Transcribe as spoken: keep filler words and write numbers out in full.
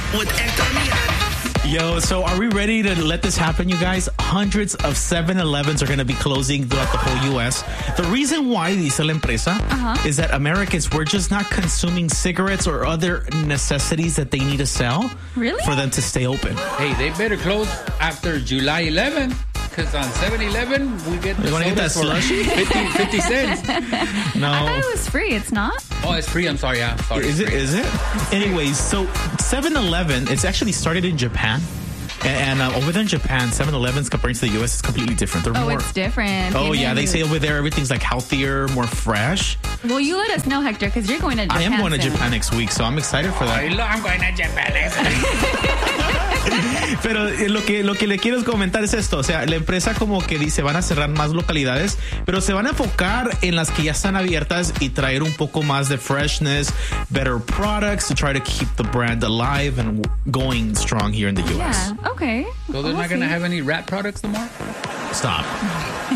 with Hector Millán. Yo, so are we ready to let this happen, you guys? Hundreds of seven elevens are going to be closing throughout the whole U S. The reason why, dice la empresa, Uh-huh. is that Americans, we're just not consuming cigarettes or other necessities that they need to sell Really? for them to stay open. Hey, they better close after July eleventh. Because on seven eleven, we get the You wanna get that sodas for slushy? fifty, fifty cents. No. I thought it was free. It's not? Oh, it's free. I'm sorry. Yeah, sorry. Is it? Free. Is it? Anyways, so seven eleven, it's actually started in Japan. And, and uh, over there in Japan, seven elevens compared to the U S is completely different. They're Oh, more... it's different. Oh, yeah. They Maybe. say over there everything's like healthier, more fresh. Well, you let us know, Hector, because you're going to Japan I am going to soon. Japan next week, so I'm excited for that. I lo- I'm going to Japan next week. Pero eh, lo que, lo que le quiero comentar es esto. O sea, la empresa como que dice van a cerrar más localidades, pero se van a enfocar en las que ya están abiertas y traer un poco más de freshness, better products to try to keep the brand alive and going strong here in the U S. Yeah, okay. So they're We'll not going to see. have any rat products tomorrow? Stop.